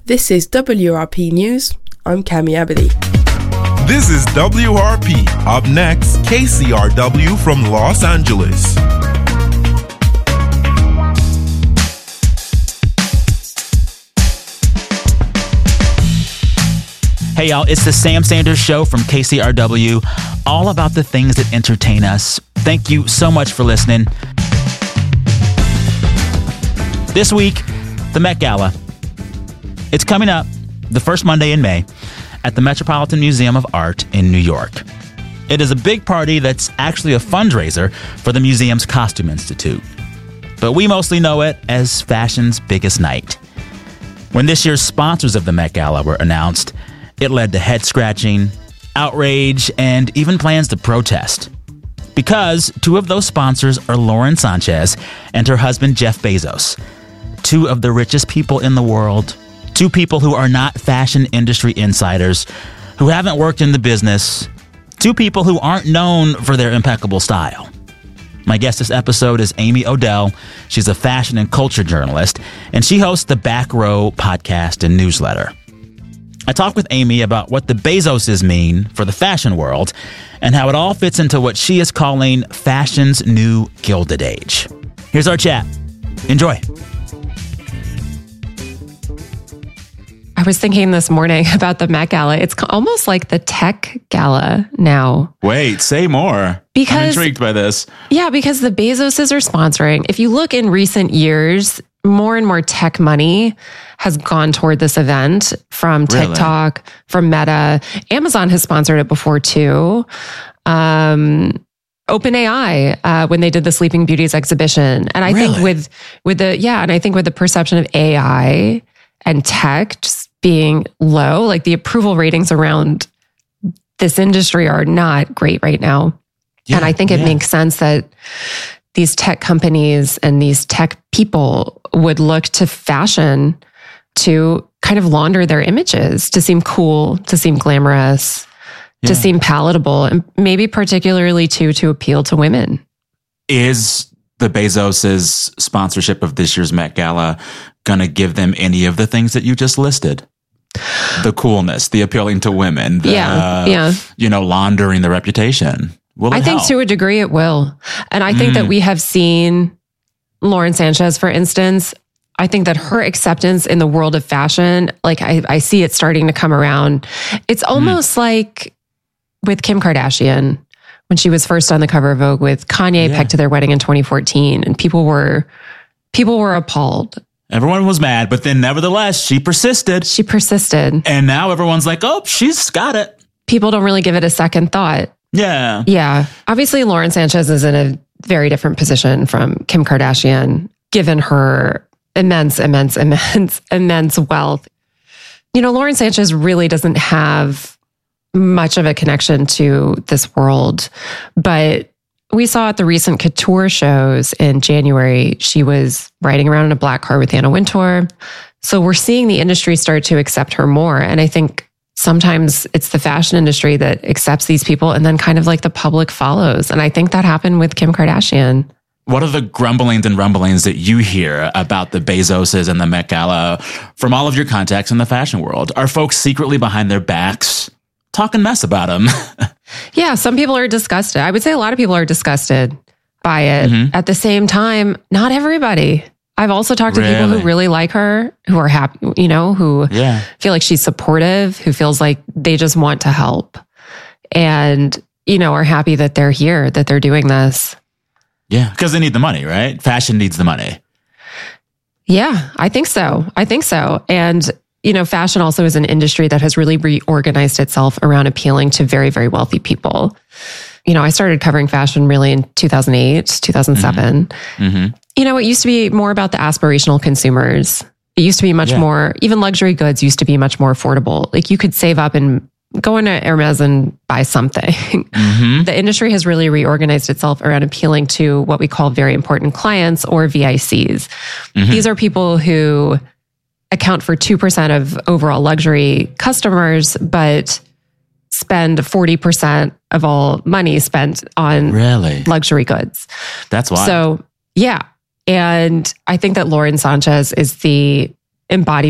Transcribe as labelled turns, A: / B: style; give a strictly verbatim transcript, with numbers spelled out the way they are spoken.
A: This is W R P News. I'm Cami Abadi.
B: This is W R P. Up next, K C R W from Los Angeles.
C: Hey y'all, it's the Sam Sanders Show from K C R W, all about the things that entertain us. Thank you so much for listening. This week, the Met Gala. It's coming up the first Monday in May at the Metropolitan Museum of Art in New York. It is a big party that's actually a fundraiser for the museum's Costume Institute. But we mostly know it as fashion's biggest night. When this year's sponsors of the Met Gala were announced, it led to head-scratching, outrage, and even plans to protest. Because two of those sponsors are Lauren Sanchez and her husband Jeff Bezos. Two of the richest people in the world. Two people who are not fashion industry insiders, who haven't worked in the business. Two people who aren't known for their impeccable style. My guest this episode is Amy Odell. She's a fashion and culture journalist, and she hosts the Back Row podcast and newsletter. I talk with Amy about what the Bezoses mean for the fashion world and how it all fits into what she is calling fashion's new Gilded Age. Here's our chat. Enjoy.
D: I was thinking this morning about the Met Gala. It's almost like the tech gala now.
C: Wait, say more.
D: Because,
C: I'm intrigued by this.
D: Yeah, because the Bezoses are sponsoring. If you look in recent years, more and more tech money has gone toward this event from TikTok, really? From Meta. Amazon has sponsored it before too. Um, OpenAI, uh, when they did the Sleeping Beauties exhibition. And I really? think with, with the, yeah, and I think with the perception of A I and tech just being low, like the approval ratings around this industry are not great right now. Yeah, and I think it yeah. makes sense that these tech companies and these tech people would look to fashion to kind of launder their images, to seem cool, to seem glamorous, yeah. to seem palatable, and maybe particularly too, to appeal to women.
C: Is the Bezos' sponsorship of this year's Met Gala going to give them any of the things that you just listed? The coolness, the appealing to women, the,
D: yeah, yeah.
C: you know, laundering the reputation. Will it
D: I think
C: help?
D: to a degree it will. And I think mm. that we have seen Lauren Sanchez, for instance, I think that her acceptance in the world of fashion, like I, I see it starting to come around. It's almost mm. like with Kim Kardashian, when she was first on the cover of Vogue with Kanye yeah. pegged to their wedding in twenty fourteen, and people were people were appalled.
C: Everyone was mad, but then nevertheless, she persisted.
D: She persisted.
C: And now everyone's like, oh, she's got it.
D: People don't really give it a second thought.
C: Yeah.
D: Yeah. Obviously, Lauren Sanchez is in a very different position from Kim Kardashian, given her immense, immense, immense, immense wealth. You know, Lauren Sanchez really doesn't have much of a connection to this world, but we saw at the recent couture shows in January, she was riding around in a black car with Anna Wintour. So we're seeing the industry start to accept her more. And I think sometimes it's the fashion industry that accepts these people and then kind of like the public follows. And I think that happened with Kim Kardashian.
C: What are the grumblings and rumblings that you hear about the Bezoses and the Met Gala from all of your contacts in the fashion world? Are folks secretly behind their backs talking mess about them?
D: Yeah, some people are disgusted. I would say a lot of people are disgusted by it. Mm-hmm. At the same time, not everybody. I've also talked to really? people who really like her, who are happy, you know, who yeah. feel like she's supportive, who feels like they just want to help and, you know, are happy that they're here, that they're doing this.
C: Yeah, because they need the money, right? Fashion needs the money.
D: Yeah, I think so. I think so. And you know, fashion also is an industry that has really reorganized itself around appealing to very, very wealthy people. You know, I started covering fashion really in two thousand eight, two thousand seven. Mm-hmm. Mm-hmm. You know, it used to be more about the aspirational consumers. It used to be much yeah. more, even luxury goods used to be much more affordable. Like you could save up and go into Hermes and buy something. Mm-hmm. The industry has really reorganized itself around appealing to what we call very important clients or V I Cs. Mm-hmm. These are people who account for two percent of overall luxury customers, but spend forty percent of all money spent on
C: really?
D: luxury goods.
C: That's why.
D: So, yeah. And I think that Lauren Sanchez is the embodiment